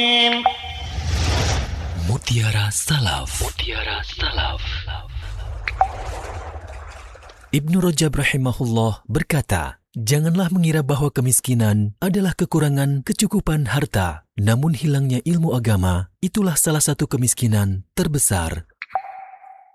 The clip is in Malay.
Mutiara Salaf. Mutiara Salaf. Ibnu Rajab rahimahullah berkata, janganlah mengira bahawa kemiskinan adalah kekurangan kecukupan harta. Namun hilangnya ilmu agama, itulah salah satu kemiskinan terbesar.